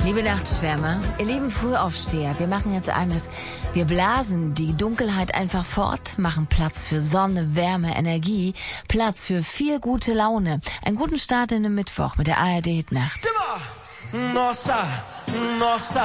Liebe Nachtschwärmer, ihr lieben Frühaufsteher, wir machen jetzt eines. Wir blasen die Dunkelheit einfach fort, machen Platz für Sonne, Wärme, Energie, Platz für viel gute Laune. Einen guten Start in den Mittwoch mit der ARD Hitnacht. Nossa, nossa.